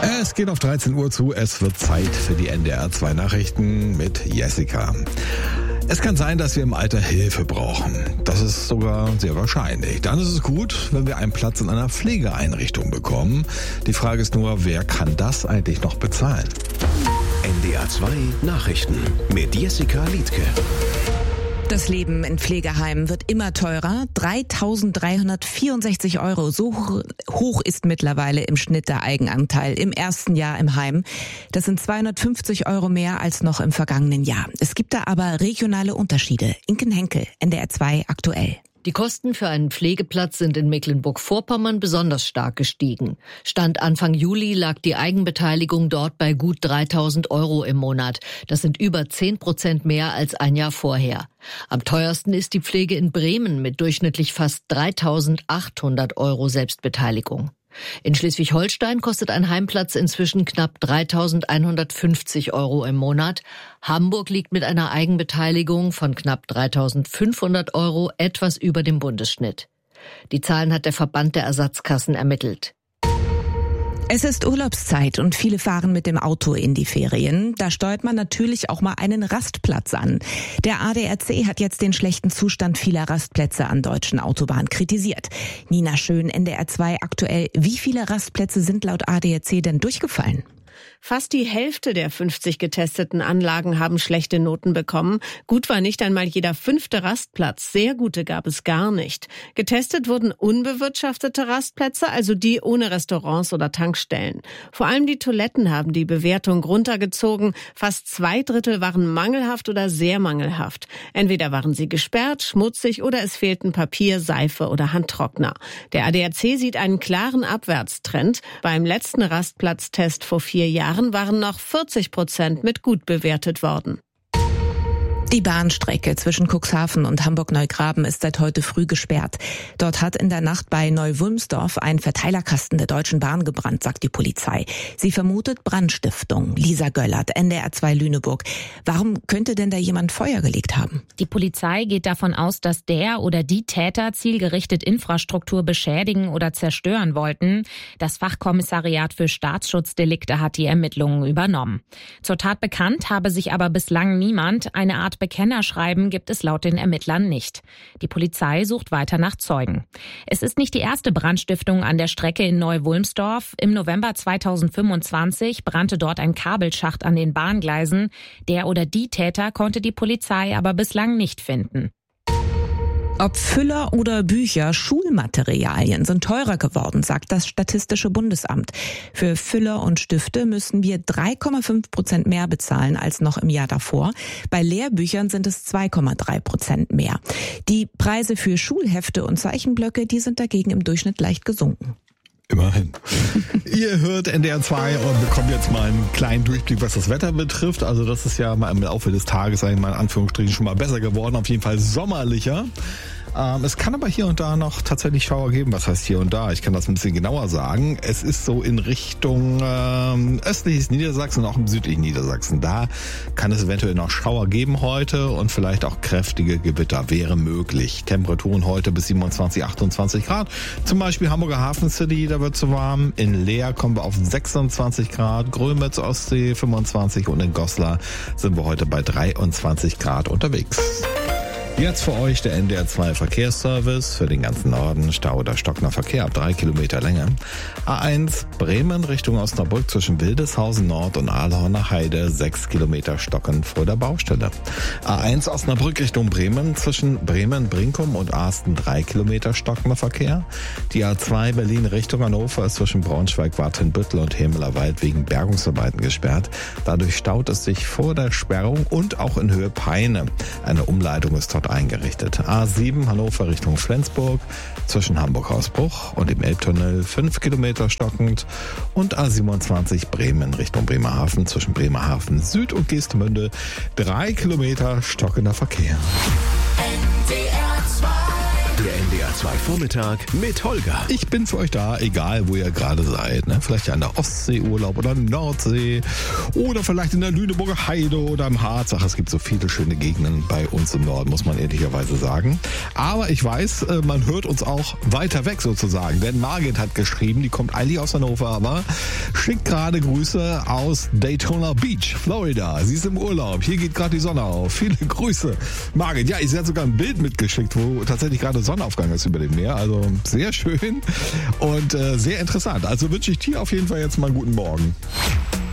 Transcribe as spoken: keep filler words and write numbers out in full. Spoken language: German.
Es geht auf dreizehn Uhr zu, es wird Zeit für die N D R zwei Nachrichten mit Jessica. Es kann sein, dass wir im Alter Hilfe brauchen. Das ist sogar sehr wahrscheinlich. Dann ist es gut, wenn wir einen Platz in einer Pflegeeinrichtung bekommen. Die Frage ist nur, wer kann das eigentlich noch bezahlen? N D R zwei Nachrichten mit Jessica Liedke. Das Leben in Pflegeheimen wird immer teurer. dreitausenddreihundertvierundsechzig Euro. So hoch ist mittlerweile im Schnitt der Eigenanteil im ersten Jahr im Heim. Das sind zweihundertfünfzig Euro mehr als noch im vergangenen Jahr. Es gibt da aber regionale Unterschiede. Inken Henkel, N D R zwei aktuell. Die Kosten für einen Pflegeplatz sind in Mecklenburg-Vorpommern besonders stark gestiegen. Stand Anfang Juli lag die Eigenbeteiligung dort bei gut dreitausend Euro im Monat. Das sind über zehn Prozent mehr als ein Jahr vorher. Am teuersten ist die Pflege in Bremen mit durchschnittlich fast dreitausendachthundert Euro Selbstbeteiligung. In Schleswig-Holstein kostet ein Heimplatz inzwischen knapp dreitausendeinhundertfünfzig Euro im Monat. Hamburg liegt mit einer Eigenbeteiligung von knapp dreitausendfünfhundert Euro etwas über dem Bundesschnitt. Die Zahlen hat der Verband der Ersatzkassen ermittelt. Es ist Urlaubszeit und viele fahren mit dem Auto in die Ferien. Da steuert man natürlich auch mal einen Rastplatz an. Der A D A C hat jetzt den schlechten Zustand vieler Rastplätze an deutschen Autobahnen kritisiert. Nina Schön, N D R zwei aktuell. Wie viele Rastplätze sind laut A D A C denn durchgefallen? Fast die Hälfte der fünfzig getesteten Anlagen haben schlechte Noten bekommen. Gut war nicht einmal jeder fünfte Rastplatz. Sehr gute gab es gar nicht. Getestet wurden unbewirtschaftete Rastplätze, also die ohne Restaurants oder Tankstellen. Vor allem die Toiletten haben die Bewertung runtergezogen. Fast zwei Drittel waren mangelhaft oder sehr mangelhaft. Entweder waren sie gesperrt, schmutzig oder es fehlten Papier, Seife oder Handtrockner. Der A D A C sieht einen klaren Abwärtstrend. Beim letzten Rastplatztest vor vier Jahren waren noch vierzig Prozent mit gut bewertet worden. Die Bahnstrecke zwischen Cuxhaven und Hamburg-Neugraben ist seit heute früh gesperrt. Dort hat in der Nacht bei Neu-Wulmsdorf ein Verteilerkasten der Deutschen Bahn gebrannt, sagt die Polizei. Sie vermutet Brandstiftung. Lisa Göllert, N D R zwei Lüneburg. Warum könnte denn da jemand Feuer gelegt haben? Die Polizei geht davon aus, dass der oder die Täter zielgerichtet Infrastruktur beschädigen oder zerstören wollten. Das Fachkommissariat für Staatsschutzdelikte hat die Ermittlungen übernommen. Zur Tat bekannt habe sich aber bislang niemand. Eine Art Bekennerschreiben gibt es laut den Ermittlern nicht. Die Polizei sucht weiter nach Zeugen. Es ist nicht die erste Brandstiftung an der Strecke in Neu-Wulmsdorf. Im November zweitausendfünfundzwanzig brannte dort ein Kabelschacht an den Bahngleisen. Der oder die Täter konnte die Polizei aber bislang nicht finden. Ob Füller oder Bücher, Schulmaterialien sind teurer geworden, sagt das Statistische Bundesamt. Für Füller und Stifte müssen wir drei Komma fünf Prozent mehr bezahlen als noch im Jahr davor. Bei Lehrbüchern sind es zwei Komma drei Prozent mehr. Die Preise für Schulhefte und Zeichenblöcke, die sind dagegen im Durchschnitt leicht gesunken. Immerhin. Ihr hört N D R zwei und bekommt jetzt mal einen kleinen Durchblick, was das Wetter betrifft. Also das ist ja mal im Laufe des Tages, sag ich mal in Anführungsstrichen, schon mal besser geworden. Auf jeden Fall sommerlicher. Ähm, es kann aber hier und da noch tatsächlich Schauer geben. Was heißt hier und da? Ich kann das ein bisschen genauer sagen. Es ist so in Richtung ähm, östliches Niedersachsen und auch im südlichen Niedersachsen. Da kann es eventuell noch Schauer geben heute und vielleicht auch kräftige Gewitter wäre möglich. Temperaturen heute bis siebenundzwanzig, achtundzwanzig Grad. Zum Beispiel Hamburger Hafen City, da wird es so warm. In Leer kommen wir auf sechsundzwanzig Grad. Grömitz, Ostsee fünfundzwanzig und in Goslar sind wir heute bei dreiundzwanzig Grad unterwegs. Jetzt für euch der N D R zwei Verkehrsservice für den ganzen Norden. Stau oder stockender Verkehr ab drei Kilometer Länge. A eins Bremen Richtung Osnabrück zwischen Wildeshausen Nord und Ahlhorner Heide. sechs Kilometer stockend vor der Baustelle. A eins Osnabrück Richtung Bremen zwischen Bremen-Brinkum und Asten. drei Kilometer stockender Verkehr. Die A zwei Berlin Richtung Hannover ist zwischen Braunschweig, Watenbüttel und Hemelerwald wegen Bergungsarbeiten gesperrt. Dadurch staut es sich vor der Sperrung und auch in Höhe Peine. Eine Umleitung ist dort eingerichtet. A sieben Hannover Richtung Flensburg zwischen Hamburg-Hausbruch und dem Elbtunnel fünf Kilometer stockend und A siebenundzwanzig Bremen Richtung Bremerhaven zwischen Bremerhaven Süd und Geestemünde drei Kilometer stockender Verkehr. N D R zwei Der N D R zwei Vormittag mit Holger. Ich bin für euch da, egal wo ihr gerade seid. Ne? Vielleicht an der Ostsee Urlaub oder Nordsee oder vielleicht in der Lüneburger Heide oder im Harz. Ach, es gibt so viele schöne Gegenden bei uns im Norden, muss man ehrlicherweise sagen. Aber ich weiß, man hört uns auch weiter weg sozusagen. Denn Margit hat geschrieben, die kommt eigentlich aus Hannover, aber schickt gerade Grüße aus Daytona Beach, Florida. Sie ist im Urlaub. Hier geht gerade die Sonne auf. Viele Grüße. Margit, ja, sie hat sogar ein Bild mitgeschickt, wo tatsächlich gerade Sonnenaufgang ist über dem Meer. Also sehr schön und äh, sehr interessant. Also wünsche ich dir auf jeden Fall jetzt mal einen guten Morgen.